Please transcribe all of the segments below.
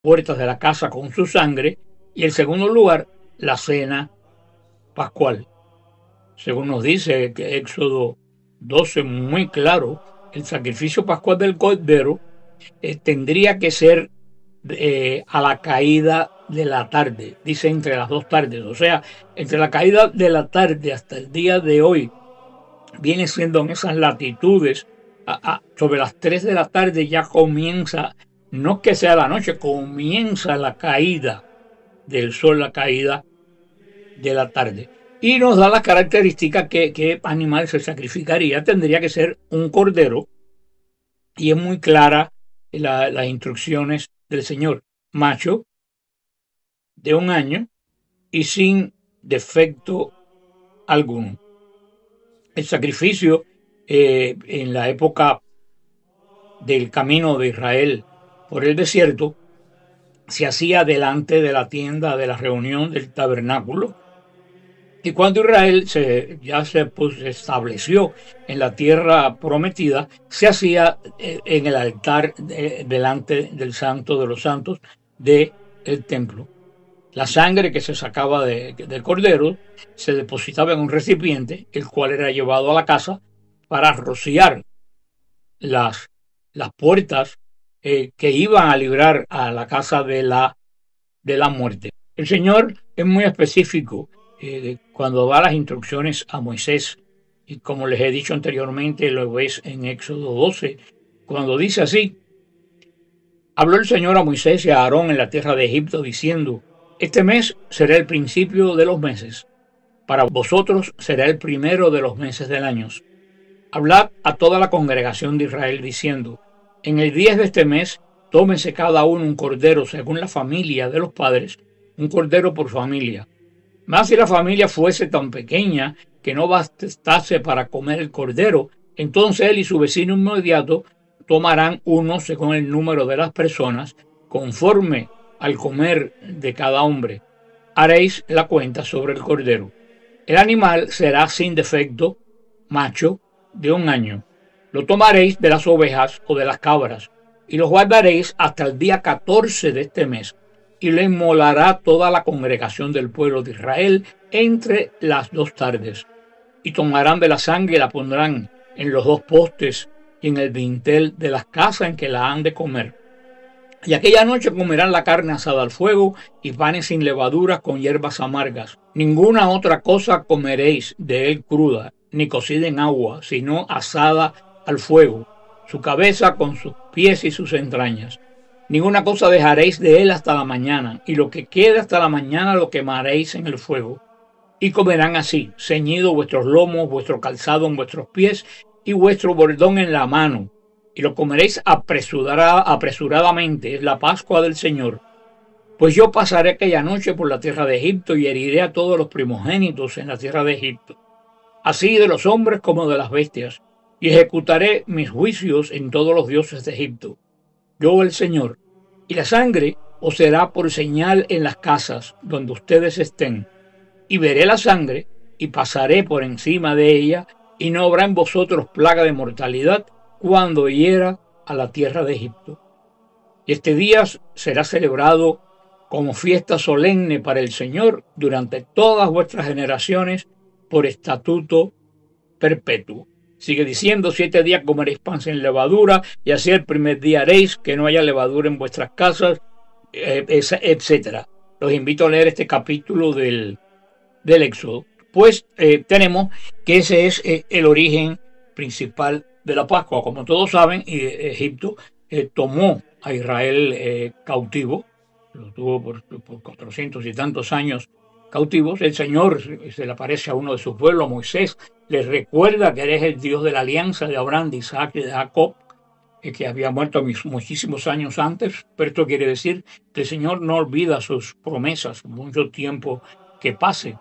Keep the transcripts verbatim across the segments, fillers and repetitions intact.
puertas de la casa con su sangre, y en segundo lugar, la cena pascual. Según nos dice que Éxodo doce, muy claro, el sacrificio pascual del cordero eh, tendría que ser eh, a la caída de la tarde, dice entre las dos tardes, o sea, entre la caída de la tarde hasta el día de hoy, viene siendo en esas latitudes, a, a, sobre las tres de la tarde ya comienza, no que sea la noche, comienza la caída del sol, la caída de la tarde. Y nos da las características que, que animal se sacrificaría. Tendría que ser un cordero, y es muy clara la, las instrucciones del Señor. Macho, de un año y sin defecto alguno. El sacrificio eh, en la época del camino de Israel por el desierto se hacía delante de la tienda de la reunión del tabernáculo. Y cuando Israel se, ya se pues, estableció en la tierra prometida, se hacía eh, en el altar de, delante del Santo de los Santos del templo. La sangre que se sacaba de, del cordero se depositaba en un recipiente, el cual era llevado a la casa para rociar las, las puertas eh, que iban a librar a la casa de la, de la muerte. El Señor es muy específico eh, cuando da las instrucciones a Moisés, y como les he dicho anteriormente, lo ves en Éxodo doce, cuando dice así: habló el Señor a Moisés y a Aarón en la tierra de Egipto, diciendo: este mes será el principio de los meses, para vosotros será el primero de los meses del año. Hablad a toda la congregación de Israel, diciendo: en el diez de este mes, tómese cada uno un cordero según la familia de los padres, un cordero por familia. Mas si la familia fuese tan pequeña que no bastase para comer el cordero, entonces él y su vecino inmediato tomarán uno según el número de las personas, conforme al comer de cada hombre. Haréis la cuenta sobre el cordero. El animal será sin defecto, macho, de un año. Lo tomaréis de las ovejas o de las cabras, y lo guardaréis hasta el día catorce de este mes, y lo inmolará toda la congregación del pueblo de Israel entre las dos tardes. Y tomarán de la sangre y la pondrán en los dos postes y en el dintel de las casas en que la han de comer. Y aquella noche comerán la carne asada al fuego y panes sin levadura con hierbas amargas. Ninguna otra cosa comeréis de él cruda, ni cocida en agua, sino asada al fuego, su cabeza con sus pies y sus entrañas. Ninguna cosa dejaréis de él hasta la mañana, y lo que quede hasta la mañana lo quemaréis en el fuego. Y comerán así, ceñido vuestros lomos, vuestro calzado en vuestros pies, y vuestro bordón en la mano. Y lo comeréis apresurada, apresuradamente, es la Pascua del Señor. Pues yo pasaré aquella noche por la tierra de Egipto, y heriré a todos los primogénitos en la tierra de Egipto, así de los hombres como de las bestias, y ejecutaré mis juicios en todos los dioses de Egipto. Yo el Señor. Y la sangre os será por señal en las casas donde ustedes estén. Y veré la sangre, y pasaré por encima de ella, y no habrá en vosotros plaga de mortalidad cuando hiera a la tierra de Egipto. Y este día será celebrado como fiesta solemne para el Señor durante todas vuestras generaciones, por estatuto perpetuo. Sigue diciendo: siete días comeréis pan sin levadura, y así el primer día haréis que no haya levadura en vuestras casas, eh, etcétera. Los invito a leer este capítulo del, del Éxodo. Pues eh, tenemos que ese es eh, el origen principal de la Pascua. Como todos saben, Egipto eh, tomó a Israel eh, cautivo, lo tuvo por, por cuatrocientos y tantos años cautivos. El Señor se le aparece a uno de sus pueblos, Moisés, les recuerda que eres el Dios de la alianza de Abraham, de Isaac y de Jacob, eh, que había muerto muchísimos años antes. Pero esto quiere decir que el Señor no olvida sus promesas, mucho tiempo que pase.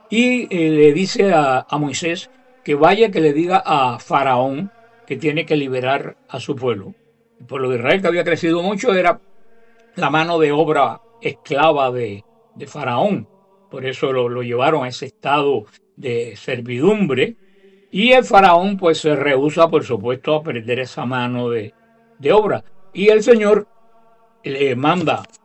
Y eh, le dice a, a Moisés que vaya, que le diga a Faraón que tiene que liberar a su pueblo. El pueblo de Israel, que había crecido mucho, era la mano de obra esclava de, de Faraón. Por eso lo, lo llevaron a ese estado de servidumbre. Y el Faraón pues se rehúsa, por supuesto, a perder esa mano de, de obra. Y el Señor le manda